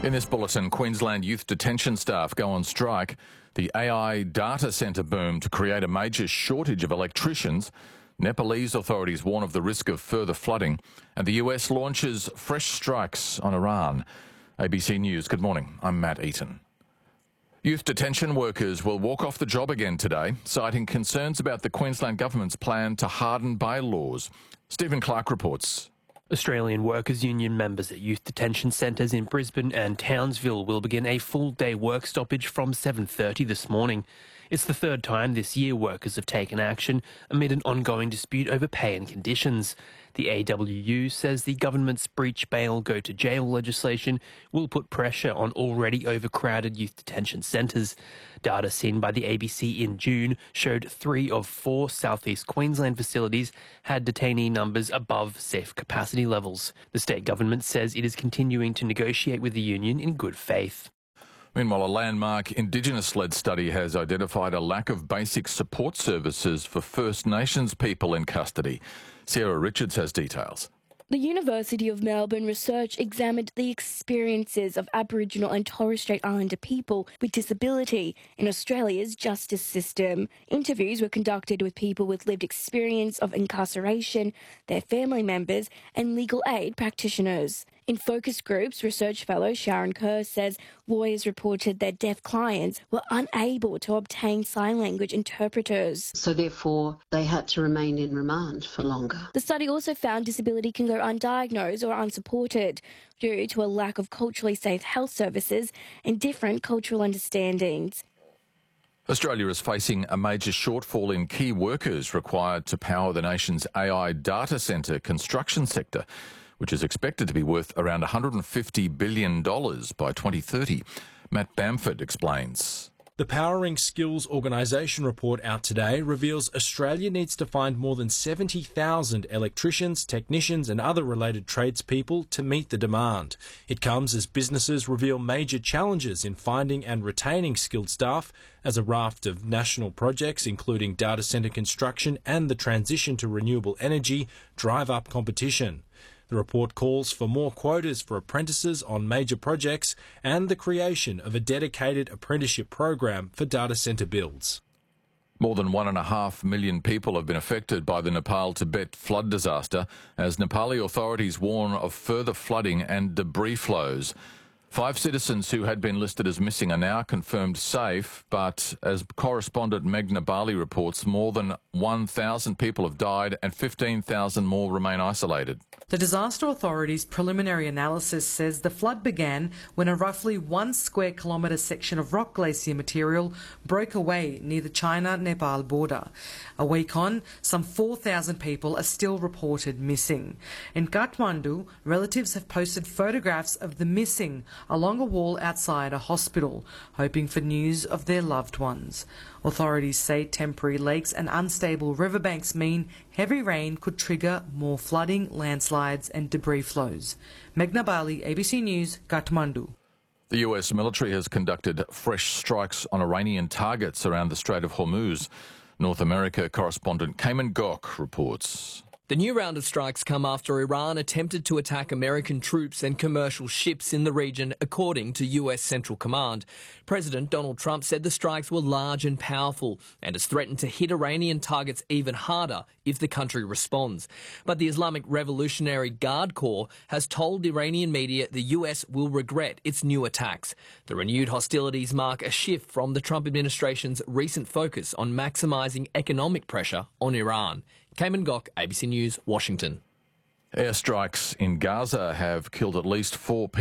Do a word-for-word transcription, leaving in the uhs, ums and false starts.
In this bulletin, Queensland youth detention staff go on strike. The A I data centre boom to create a major shortage of electricians. Nepalese authorities warn of the risk of further flooding. And the U S launches fresh strikes on Iran. A B C News, good morning. I'm Matt Eaton. Youth detention workers will walk off the job again today, citing concerns about the Queensland government's plan to harden bylaws. Stephen Clark reports. Australian Workers' Union members at youth detention centres in Brisbane and Townsville will begin a full-day work stoppage from seven thirty this morning. It's the third time this year workers have taken action amid an ongoing dispute over pay and conditions. The A W U says the government's breach bail go to jail legislation will put pressure on already overcrowded youth detention centres. Data seen by the A B C in June showed three of four southeast Queensland facilities had detainee numbers above safe capacity levels. The state government says it is continuing to negotiate with the union in good faith. Meanwhile, a landmark Indigenous-led study has identified a lack of basic support services for First Nations people in custody. Sarah Richards has details. The University of Melbourne research examined the experiences of Aboriginal and Torres Strait Islander people with disability in Australia's justice system. Interviews were conducted with people with lived experience of incarceration, their family members, and legal aid practitioners. In focus groups, research fellow Sharon Kerr says lawyers reported their deaf clients were unable to obtain sign language interpreters. So therefore, they had to remain in remand for longer. The study also found disability can go undiagnosed or unsupported due to a lack of culturally safe health services and different cultural understandings. Australia is facing a major shortfall in key workers required to power the nation's A I data centre construction sector, which is expected to be worth around one hundred fifty billion dollars by twenty thirty. Matt Bamford explains. The Powering Skills Organisation report out today reveals Australia needs to find more than seventy thousand electricians, technicians and other related tradespeople to meet the demand. It comes as businesses reveal major challenges in finding and retaining skilled staff as a raft of national projects, including data centre construction and the transition to renewable energy, drive up competition. The report calls for more quotas for apprentices on major projects and the creation of a dedicated apprenticeship program for data centre builds. More than one and a half million people have been affected by the Nepal-Tibet flood disaster as Nepali authorities warn of further flooding and debris flows. Five citizens who had been listed as missing are now confirmed safe, but as correspondent Meghna Bali reports, more than one thousand people have died and fifteen thousand more remain isolated. The disaster authority's preliminary analysis says the flood began when a roughly one square kilometre section of rock glacier material broke away near the China-Nepal border. A week on, some four thousand people are still reported missing. In Kathmandu, relatives have posted photographs of the missing along a wall outside a hospital, hoping for news of their loved ones. Authorities say temporary lakes and unstable riverbanks mean heavy rain could trigger more flooding, landslides and debris flows. Meghna Bali, A B C News, Kathmandu. The U S military has conducted fresh strikes on Iranian targets around the Strait of Hormuz. North America correspondent Cayman Gok reports. The new round of strikes come after Iran attempted to attack American troops and commercial ships in the region, according to U S Central Command. President Donald Trump said the strikes were large and powerful and has threatened to hit Iranian targets even harder if the country responds. But the Islamic Revolutionary Guard Corps has told Iranian media the U S will regret its new attacks. The renewed hostilities mark a shift from the Trump administration's recent focus on maximising economic pressure on Iran. Cayman Gok, A B C News, Washington. Airstrikes in Gaza have killed at least four people.